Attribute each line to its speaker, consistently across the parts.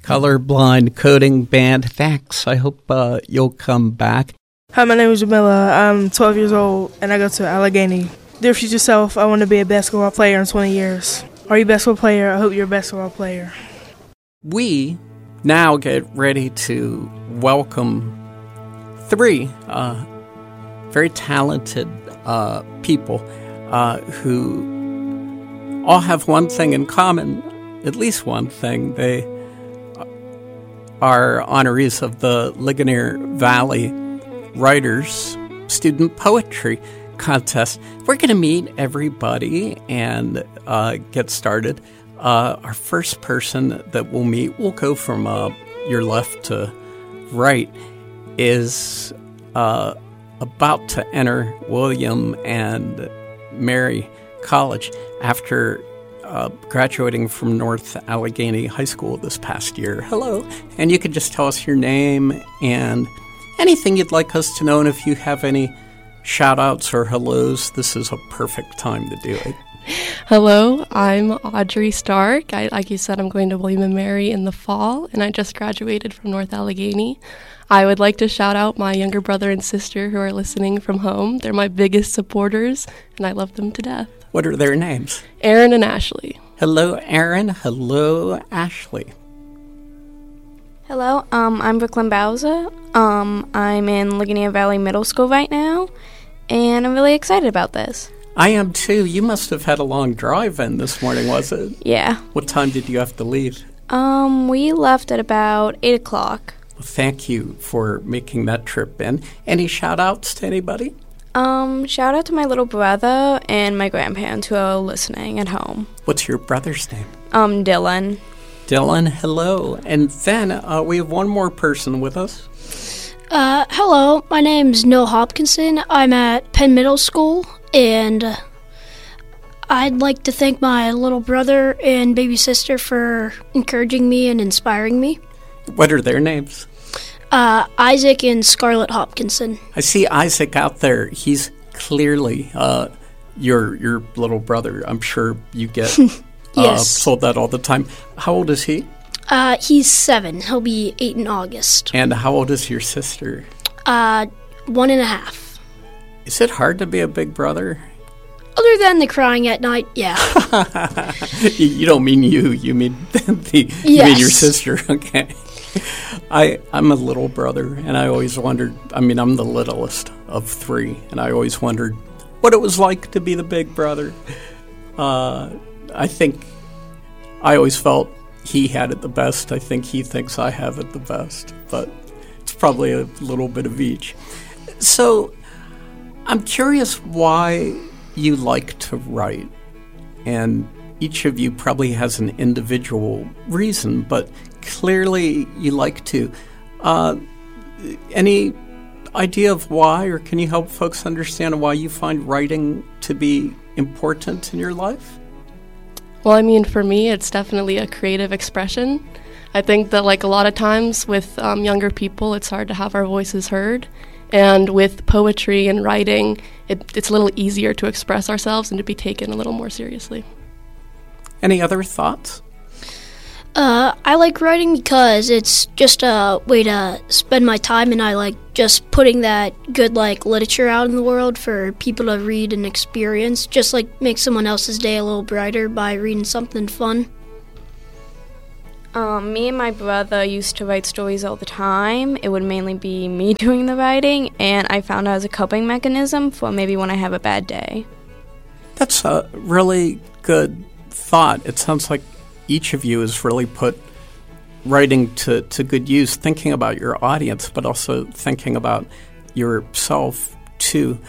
Speaker 1: Colorblind Coding Band. Thanks. I hope you'll come back.
Speaker 2: Hi, my name is Jamila. I'm 12 years old, and I go to Allegheny. Dear future self, I want to be a basketball player in 20 years. Are you a basketball player? I hope you're a basketball player.
Speaker 1: We now get ready to welcome three very talented people who all have one thing in common, at least one thing. They are honorees of the Ligonier Valley Writers Student Poetry Contest. We're going to meet everybody and get started. Our first person that we'll meet, we'll go from your left to right, is about to enter William and Mary College after graduating from North Allegheny High School this past year. Hello. And you can just tell us your name and anything you'd like us to know. And if you have any shout-outs or hellos, this is a perfect time to do it.
Speaker 3: Hello, I'm Audrey Stark. Like you said, I'm going to William & Mary in the fall, and I just graduated from North Allegheny. I would like to shout out my younger brother and sister who are listening from home. They're my biggest supporters, and I love them to death.
Speaker 1: What are their names?
Speaker 3: Aaron and Ashley.
Speaker 1: Hello, Aaron. Hello, Ashley.
Speaker 4: Hello, I'm Brooklyn Bowser. I'm in Ligonier Valley Middle School right now, and I'm really excited about this.
Speaker 1: I am too. You must have had a long drive in this morning, was it?
Speaker 4: Yeah.
Speaker 1: What time did you have to leave?
Speaker 4: We left at about 8 o'clock.
Speaker 1: Well, thank you for making that trip in. Any shout-outs to anybody?
Speaker 4: Shout out to my little brother and my grandparents who are listening at home.
Speaker 1: What's your brother's name?
Speaker 4: Dylan.
Speaker 1: Dylan, hello. And then we have one more person with us.
Speaker 5: Hello, my name's Noah Hopkinson. I'm at Penn Middle School, and I'd like to thank my little brother and baby sister for encouraging me and inspiring me.
Speaker 1: What are their names?
Speaker 5: Isaac and Scarlett Hopkinson.
Speaker 1: I see Isaac out there. He's clearly your little brother. I'm sure you get
Speaker 5: yes.
Speaker 1: told that all the time. How old is he?
Speaker 5: He's 7. He'll be 8 in August.
Speaker 1: And how old is your sister?
Speaker 5: 1.5.
Speaker 1: Is it hard to be a big brother?
Speaker 5: Other than the crying at night, yeah.
Speaker 1: You don't mean you. You mean
Speaker 5: yes.
Speaker 1: You mean your sister. Okay. I'm a little brother, and I always wondered, I'm the littlest of 3, and I always wondered what it was like to be the big brother. I think I always felt he had it the best. I think he thinks I have it the best, but it's probably a little bit of each. So I'm curious why you like to write, and each of you probably has an individual reason, but clearly you like to. Any idea of why, or can you help folks understand why you find writing to be important in your life?
Speaker 3: Well, for me, it's definitely a creative expression. I think that, a lot of times with younger people, it's hard to have our voices heard. And with poetry and writing, it's a little easier to express ourselves and to be taken a little more seriously.
Speaker 1: Any other thoughts?
Speaker 5: I like writing because it's just a way to spend my time, and I like just putting that good literature out in the world for people to read and experience, just make someone else's day a little brighter by reading something fun.
Speaker 4: Me and my brother used to write stories all the time. It would mainly be me doing the writing, and I found it as a coping mechanism for maybe when I have a bad day.
Speaker 1: That's a really good thought. It sounds like each of you has really put writing to good use, thinking about your audience, but also thinking about yourself, too.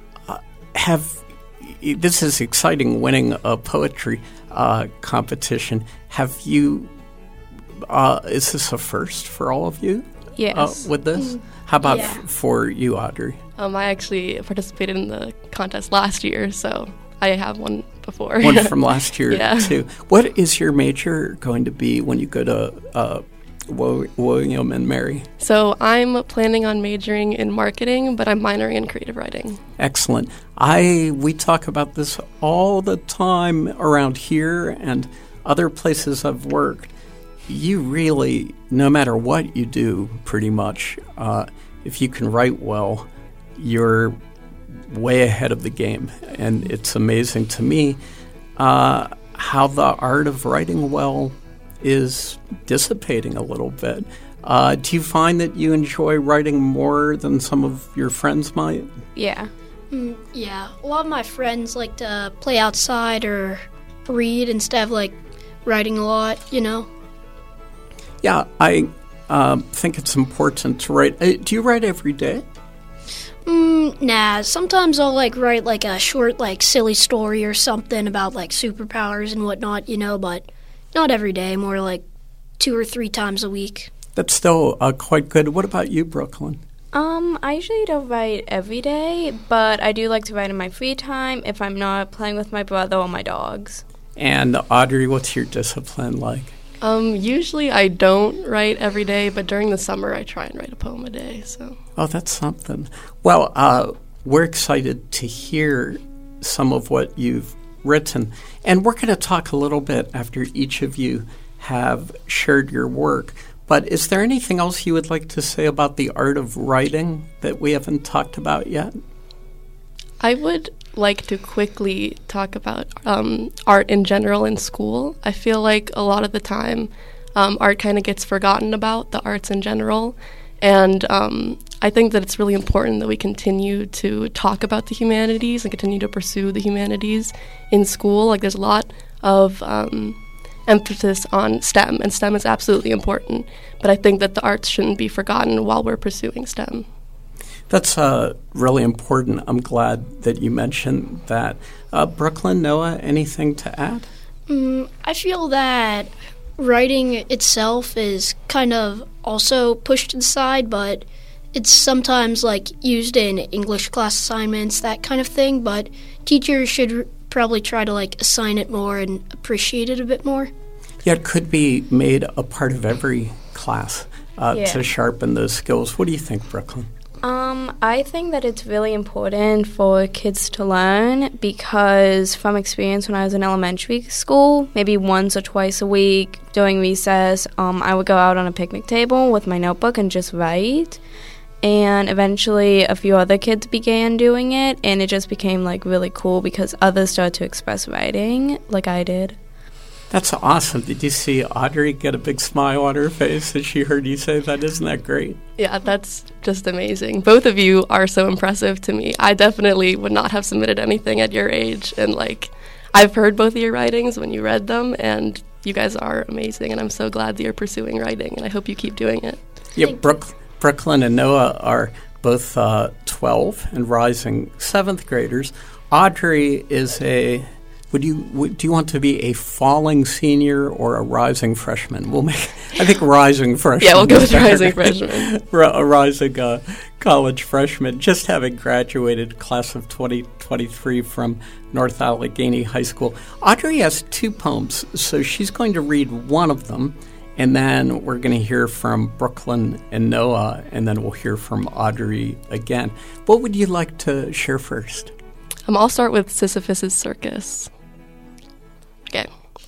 Speaker 1: This is exciting, winning a poetry competition. Have you... is this a first for all of you?
Speaker 4: Yes.
Speaker 1: With this? How about
Speaker 5: Yeah.
Speaker 1: for you, Audrey?
Speaker 3: I actually participated in the contest last year, so I have one before.
Speaker 1: One from last year,
Speaker 3: yeah.
Speaker 1: too. What is your major going to be when you go to William and Mary?
Speaker 3: So I'm planning on majoring in marketing, but I'm minoring in creative writing.
Speaker 1: Excellent. We talk about this all the time around here and other places I've worked. you really, no matter what you do, pretty much, if you can write well, you're way ahead of the game. And it's amazing to me how the art of writing well is dissipating a little bit. Do you find that you enjoy writing more than some of your friends might?
Speaker 4: Yeah.
Speaker 5: Yeah, a lot of my friends like to play outside or read instead of like writing a lot, you know?
Speaker 1: Yeah, I think it's important to write. Do you write every day?
Speaker 5: Nah, sometimes I'll like write like a short like silly story or something about like superpowers and whatnot, you know, but not every day, more like 2 or 3 times a week.
Speaker 1: That's still quite good. What about you, Brooklyn?
Speaker 4: I usually don't write every day, but I do like to write in my free time if I'm not playing with my brother or my dogs.
Speaker 1: And Audrey, what's your discipline like?
Speaker 3: Usually I don't write every day, but during the summer I try and write a poem a day. So.
Speaker 1: Oh, that's something. Well, we're excited to hear some of what you've written. And we're going to talk a little bit after each of you have shared your work. But is there anything else you would like to say about the art of writing that we haven't talked about yet?
Speaker 3: I would like to quickly talk about art in general in school. I feel like a lot of the time art kind of gets forgotten about, the arts in general. And I think that it's really important that we continue to talk about the humanities and continue to pursue the humanities in school. Like there's a lot of emphasis on STEM, and STEM is absolutely important. But I think that the arts shouldn't be forgotten while we're pursuing STEM.
Speaker 1: That's really important. I'm glad that you mentioned that. Brooklyn, Noah, anything to add?
Speaker 5: I feel that writing itself is kind of also pushed to the side, but it's sometimes like used in English class assignments, that kind of thing, but teachers should probably try to like assign it more and appreciate it a bit more.
Speaker 1: Yeah, it could be made a part of every class to sharpen those skills. What do you think, Brooklyn?
Speaker 4: I think that it's really important for kids to learn because from experience when I was in elementary school, maybe once or twice a week during recess, I would go out on a picnic table with my notebook and just write. And eventually a few other kids began doing it, and it just became like really cool because others started to express writing like I did.
Speaker 1: That's awesome. Did you see Audrey get a big smile on her face as she heard you say that? Isn't that great?
Speaker 3: Yeah, that's just amazing. Both of you are so impressive to me. I definitely would not have submitted anything at your age. And, like, I've heard both of your writings when you read them, and you guys are amazing. And I'm so glad that you're pursuing writing, and I hope you keep doing it.
Speaker 1: Yeah, Brooklyn and Noah are both 12 and rising 7th graders. Audrey is do you want to be a falling senior or a rising freshman? We'll make, I think, rising freshman.
Speaker 3: Yeah, we'll go with rising freshman.
Speaker 1: A rising college freshman, just having graduated class of 2023 from North Allegheny High School. Audrey has 2 poems, so she's going to read one of them, and then we're going to hear from Brooklyn and Noah, and then we'll hear from Audrey again. What would you like to share first?
Speaker 3: I'll start with Sisyphus's Circus. Okay.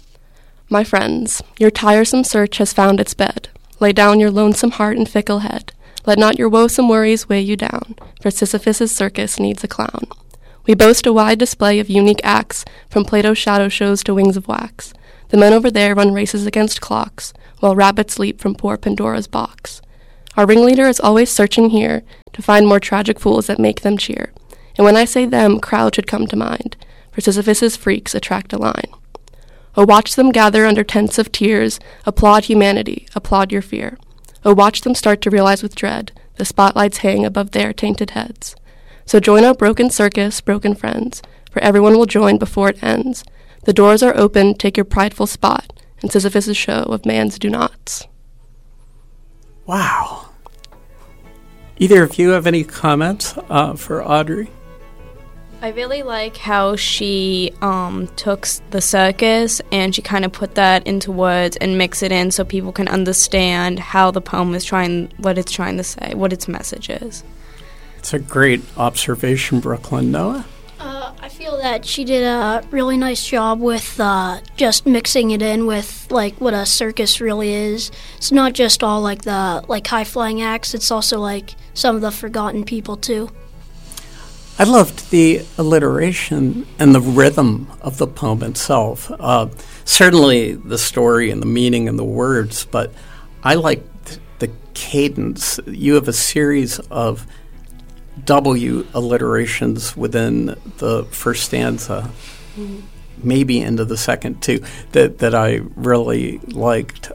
Speaker 3: My friends, your tiresome search has found its bed. Lay down your lonesome heart and fickle head. Let not your woesome worries weigh you down, for Sisyphus's circus needs a clown. We boast a wide display of unique acts, from Plato's shadow shows to wings of wax. The men over there run races against clocks, while rabbits leap from poor Pandora's box. Our ringleader is always searching here to find more tragic fools that make them cheer. And when I say them, crowd should come to mind, for Sisyphus's freaks attract a line. Oh, watch them gather under tents of tears, applaud humanity, applaud your fear. Oh, watch them start to realize with dread the spotlights hang above their tainted heads. So join our broken circus, broken friends, for everyone will join before it ends. The doors are open, take your prideful spot in Sisyphus's show of man's do-nots.
Speaker 1: Wow. Either of you have any comments for Audrey?
Speaker 4: I really like how she took the circus and she kind of put that into words and mix it in so people can understand how the poem is what it's trying to say, what its message is.
Speaker 1: It's a great observation, Brooklyn. Noah?
Speaker 5: I feel that she did a really nice job with just mixing it in with like what a circus really is. It's not just all like the high flying acts. It's also like some of the forgotten people too.
Speaker 1: I loved the alliteration and the rhythm of the poem itself. Certainly the story and the meaning and the words, but I liked the cadence. You have a series of W alliterations within the first stanza, maybe into the second too, that I really liked.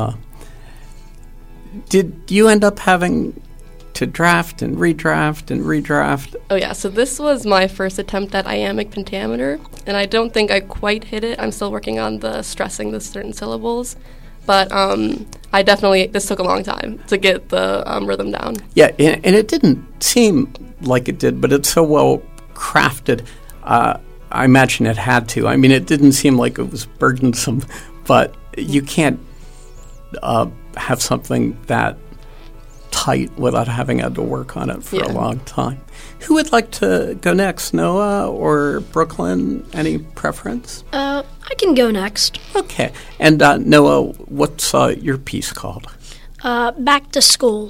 Speaker 1: Did you end up having to draft and redraft?
Speaker 3: Oh yeah, so this was my first attempt at iambic pentameter, and I don't think I quite hit it. I'm still working on the stressing the certain syllables, but this took a long time to get the rhythm down.
Speaker 1: Yeah, and it didn't seem like it did, but it's so well crafted. I imagine it had to. I mean, it didn't seem like it was burdensome, but you can't have something that tight without having had to work on it for a long time. Who would like to go next, Noah or Brooklyn? Any preference?
Speaker 5: I can go next.
Speaker 1: Okay. And Noah, what's your piece called?
Speaker 5: Back to School.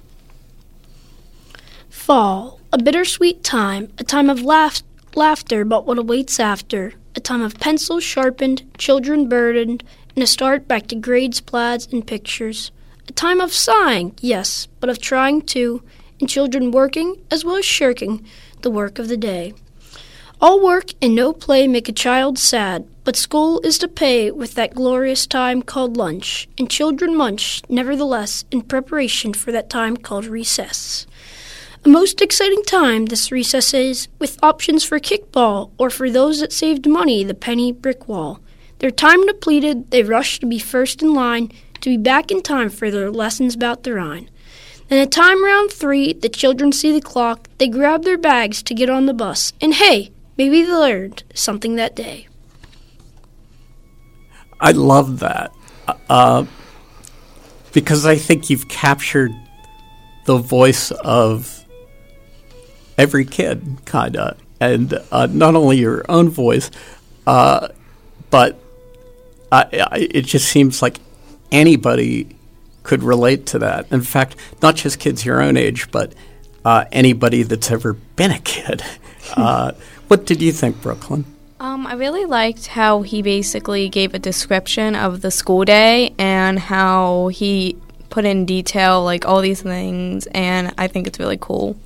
Speaker 5: Fall, a bittersweet time, a time of laughter but what awaits after, a time of pencils sharpened, children burdened, and a start back to grades, plaids, and pictures. A time of sighing, yes, but of trying too, and children working as well as shirking the work of the day. All work and no play make a child sad, but school is to pay with that glorious time called lunch, and children munch, nevertheless, in preparation for that time called recess. A most exciting time this recess is, with options for kickball, or for those that saved money, the penny brick wall. Their time depleted, they rush to be first in line, to be back in time for their lessons about the Rhine. Then at time round 3, the children see the clock, they grab their bags to get on the bus, and hey, maybe they learned something that day.
Speaker 1: I love that because I think you've captured the voice of every kid, kind of, and not only your own voice, but it just seems like anybody could relate to that. In fact, not just kids your own age, but anybody that's ever been a kid. What did you think, Brooklyn?
Speaker 4: I really liked how he basically gave a description of the school day and how he put in detail like all these things, and I think it's really cool.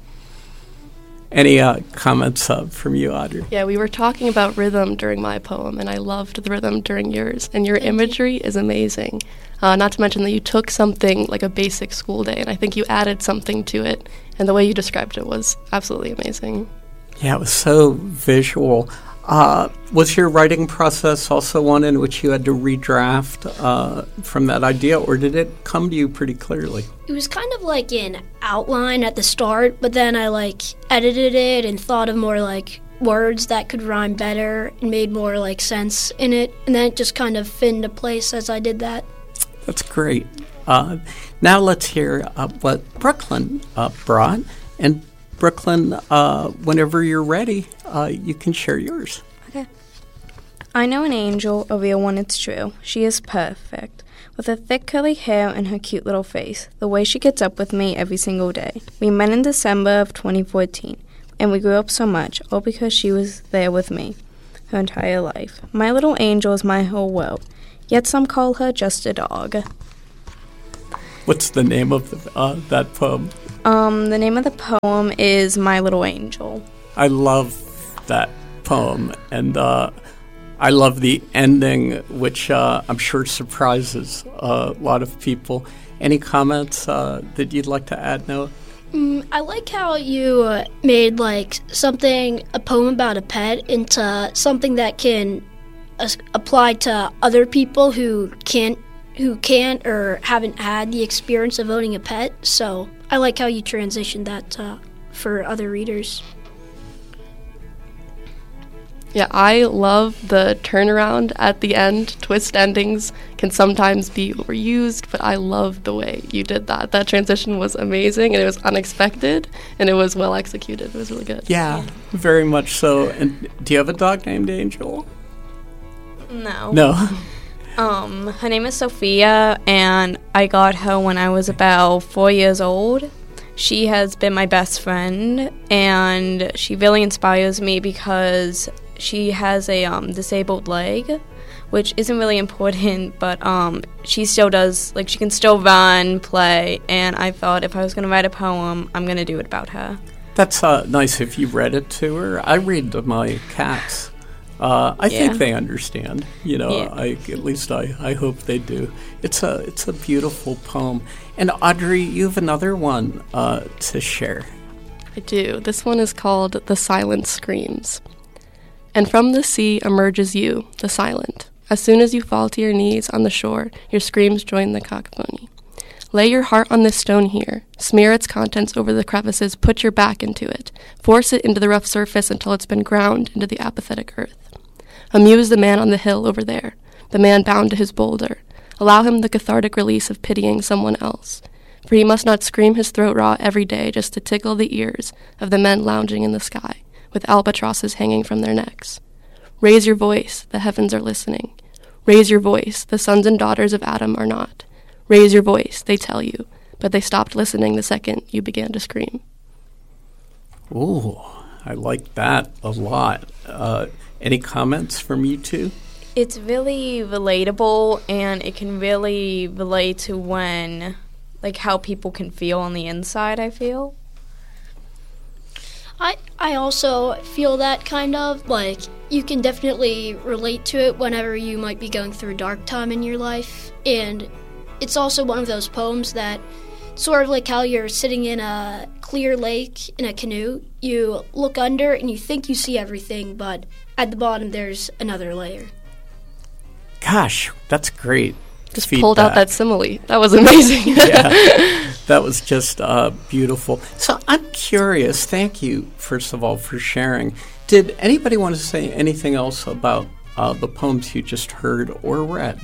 Speaker 1: Any comments from you, Audrey?
Speaker 3: Yeah, we were talking about rhythm during my poem, and I loved the rhythm during yours. And your imagery is amazing. Not to mention that you took something like a basic school day, and I think you added something to it. And the way you described it was absolutely amazing.
Speaker 1: Yeah, it was so visual. Was your writing process also one in which you had to redraft from that idea, or did it come to you pretty clearly?
Speaker 5: It was kind of like an outline at the start, but then I edited it and thought of more words that could rhyme better and made more sense in it, and then it just kind of fit into place as I did that.
Speaker 1: That's great. Now let's hear what Brooklyn brought. And Brooklyn, whenever you're ready, you can share yours.
Speaker 4: Okay. I know an angel, a real one, it's true. She is perfect, with her thick curly hair and her cute little face, the way she gets up with me every single day. We met in December of 2014, and we grew up so much, all because she was there with me her entire life. My little angel is my whole world, yet some call her just a dog.
Speaker 1: What's the name of that poem?
Speaker 4: The name of the poem is My Little Angel.
Speaker 1: I love that poem, and I love the ending, which I'm sure surprises a lot of people. Any comments that you'd like to add, Noah?
Speaker 5: I like how you made a poem about a pet into something that can apply to other people who can't or haven't had the experience of owning a pet. So I like how you transitioned that for other readers.
Speaker 3: Yeah, I love the turnaround at the end. Twist endings can sometimes be overused, but I love the way you did that. That transition was amazing, and it was unexpected, and it was well executed. It was really good.
Speaker 1: Yeah, very much so. And do you have a dog named Angel?
Speaker 4: No.
Speaker 1: No.
Speaker 4: Her name is Sophia, and I got her when I was about 4 years old. She has been my best friend, and she really inspires me because she has a disabled leg, which isn't really important, but she still does, like, she can still run, play, and I thought if I was going to write a poem, I'm going to do it about her.
Speaker 1: That's nice if you read it to her. I read to my cats. I think they understand. You know, at least I hope they do. It's a beautiful poem. And Audrey, you have another one to share.
Speaker 3: I do. This one is called The Silent Screams. And from the sea emerges you, the silent. As soon as you fall to your knees on the shore, your screams join the cacophony. Lay your heart on this stone here. Smear its contents over the crevices. Put your back into it. Force it into the rough surface until it's been ground into the apathetic earth. Amuse the man on the hill over there, the man bound to his boulder. Allow him the cathartic release of pitying someone else. For he must not scream his throat raw every day just to tickle the ears of the men lounging in the sky, with albatrosses hanging from their necks. Raise your voice, the heavens are listening. Raise your voice, the sons and daughters of Adam are not. Raise your voice, they tell you, but they stopped listening the second you began to scream.
Speaker 1: Ooh, I like that a lot. Any comments from you two?
Speaker 4: It's really relatable, and it can really relate to when, like, how people can feel on the inside, I feel.
Speaker 5: I also feel that kind of, like, you can definitely relate to it whenever you might be going through a dark time in your life. And it's also one of those poems that, sort of like how you're sitting in a clear lake in a canoe, you look under and you think you see everything, but at the bottom there's another layer.
Speaker 1: Gosh, that's great.
Speaker 3: Just
Speaker 1: feedback.
Speaker 3: Pulled out that simile. That was amazing.
Speaker 1: Yeah, that was just beautiful. So I'm curious, thank you, first of all, for sharing. Did anybody want to say anything else about the poems you just heard or read?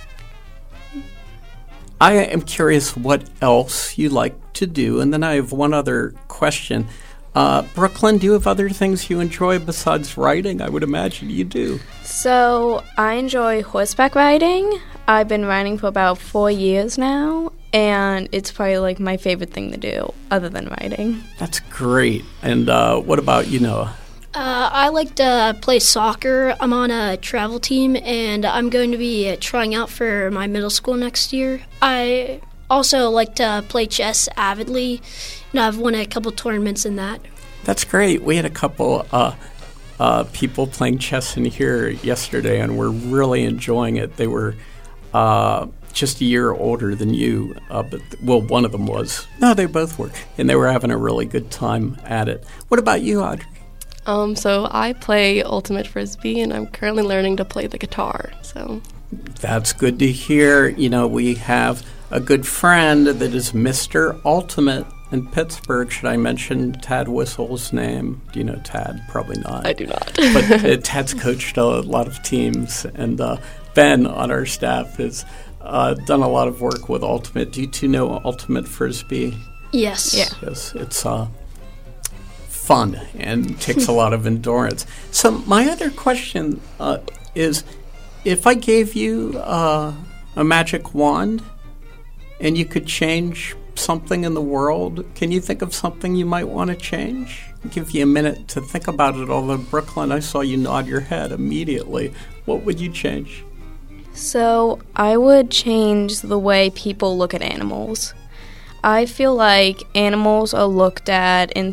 Speaker 1: I am curious what else you like to do, and then I have one other question. Brooklyn, do you have other things you enjoy besides writing? I would imagine you do.
Speaker 4: So I enjoy horseback riding. I've been riding for about 4 years now, and it's probably like my favorite thing to do other than riding.
Speaker 1: That's great. And what about you, Noah?
Speaker 5: I like to play soccer. I'm on a travel team, and I'm going to be trying out for my middle school next year. I also like to play chess avidly, and I've won a couple tournaments in that.
Speaker 1: That's great. We had a couple people playing chess in here yesterday, and we're really enjoying it. They were just a year older than you, but one of them was. No, they both were, and they were having a really good time at it. What about you, Audrey?
Speaker 3: So I play Ultimate Frisbee, and I'm currently learning to play the guitar. So
Speaker 1: that's good to hear. You know, we have a good friend that is Mr. Ultimate in Pittsburgh. Should I mention Tad Whistle's name? Do you know Tad? Probably not.
Speaker 3: I do not.
Speaker 1: But Tad's coached a lot of teams, and Ben on our staff has done a lot of work with Ultimate. Do you two know Ultimate Frisbee?
Speaker 5: Yes.
Speaker 4: Yeah.
Speaker 1: Yes, it's fun and takes a lot of endurance. So my other question is, if I gave you a magic wand and you could change something in the world, can you think of something you might want to change? I'll give you a minute to think about it. Although, Brooklyn, I saw you nod your head immediately. What would you change?
Speaker 4: So I would change the way people look at animals. I feel like animals are looked at in